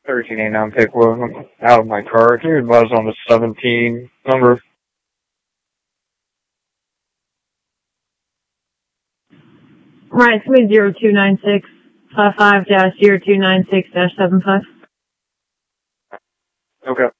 1389 Pickwood. I'm out of my car. Can you advise on the 17 number? Right, it's going to be 0296 55-0296-75. Okay.